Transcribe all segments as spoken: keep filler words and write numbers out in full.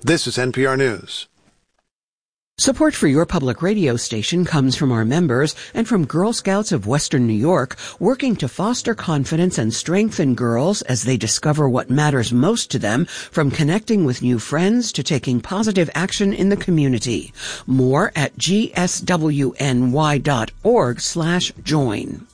This is N P R News. Support for your public radio station comes from our members and from Girl Scouts of Western New York, working to foster confidence and strengthen girls as they discover what matters most to them, from connecting with new friends to taking positive action in the community. More at g s w n y dot org slash join.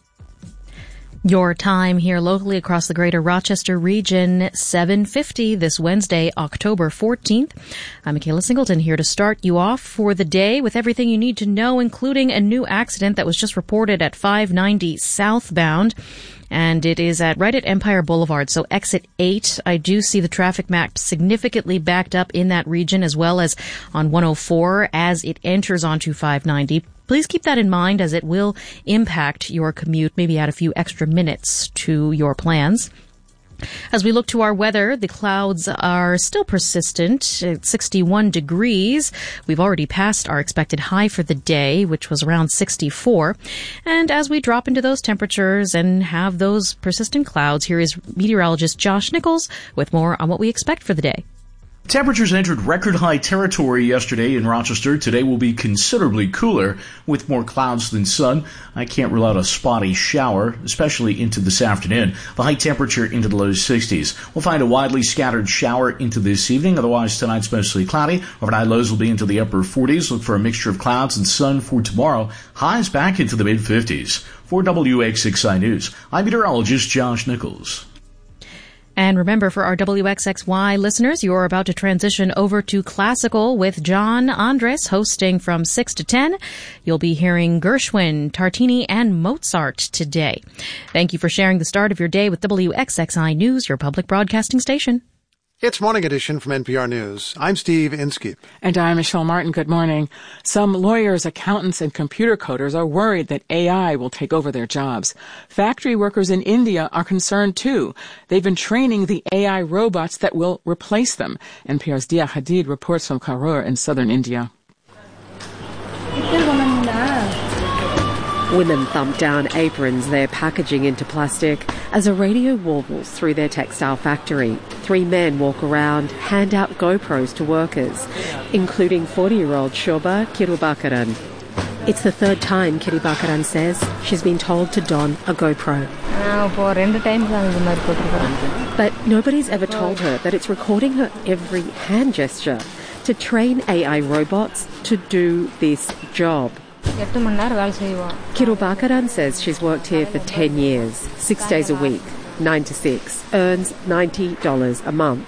Your time here locally across the greater Rochester region, seven fifty this Wednesday, October fourteenth. I'm Michaela Singleton here to start you off for the day with everything you need to know, including a new accident that was just reported at five ninety southbound. And it is at right at Empire Boulevard, so exit eight. I do see the traffic map significantly backed up in that region, as well as on one oh four as it enters onto five ninety. Please keep that in mind, as it will impact your commute, maybe add a few extra minutes to your plans. As we look to our weather, the clouds are still persistent at sixty-one degrees. We've already passed our expected high for the day, which was around sixty-four. And as we drop into those temperatures and have those persistent clouds, here is meteorologist Josh Nichols with more on what we expect for the day. Temperatures entered record-high territory yesterday in Rochester. Today will be considerably cooler with more clouds than sun. I can't rule out a spotty shower, especially into this afternoon. The high temperature into the low sixties. We'll find a widely scattered shower into this evening. Otherwise, tonight's mostly cloudy. Overnight lows will be into the upper forties. Look for a mixture of clouds and sun for tomorrow. Highs back into the mid-fifties. For W X X I News, I'm meteorologist Josh Nichols. And remember, for our W X X Y listeners, you're about to transition over to Classical with John Andres hosting from six to ten. You'll be hearing Gershwin, Tartini, and Mozart today. Thank you for sharing the start of your day with W X X I News, your public broadcasting station. It's Morning Edition from N P R News. I'm Steve Inskeep. And I'm Michelle Martin. Good morning. Some lawyers, accountants, and computer coders are worried that A I will take over their jobs. Factory workers in India are concerned, too. They've been training the A I robots that will replace them. N P R's Dia Hadid reports from Karur in southern India. Women thump down aprons they're packaging into plastic as a radio warbles through their textile factory. Three men walk around, hand out GoPros to workers, including forty-year-old Shobha Kirubakaran. It's the third time Kirubakaran says she's been told to don a GoPro. But nobody's ever told her that it's recording her every hand gesture to train A I robots to do this job. Kirubakaran says she's worked here for ten years, six days a week, nine to six, earns ninety dollars a month.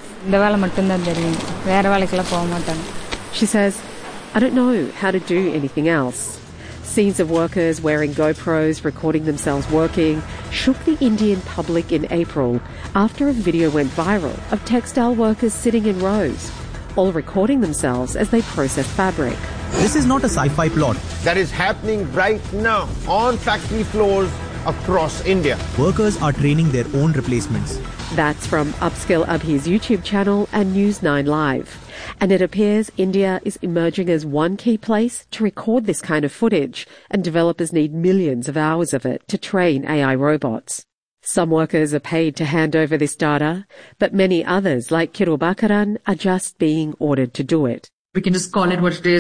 She says, I don't know how to do anything else. Scenes of workers wearing GoPros, recording themselves working, shook the Indian public in April after a video went viral of textile workers sitting in rows, all recording themselves as they process fabric. This is not a sci-fi plot. That is happening right now on factory floors across India. Workers are training their own replacements. That's from Upskill Abhi's YouTube channel and News nine Live. And it appears India is emerging as one key place to record this kind of footage, and developers need millions of hours of it to train A I robots. Some workers are paid to hand over this data, but many others, like Kirubakaran, are just being ordered to do it. We can just call it what it is.